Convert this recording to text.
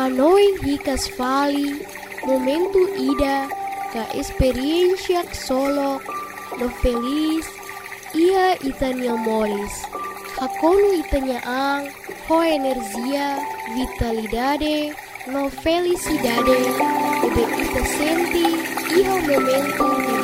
Hanoi hikas fali, momento ida, ka experiencia solo, no feliz, ia itania moris. Hakono itania ang, ho energia, vitalidade, no felicidade, ube ita senti, iha momento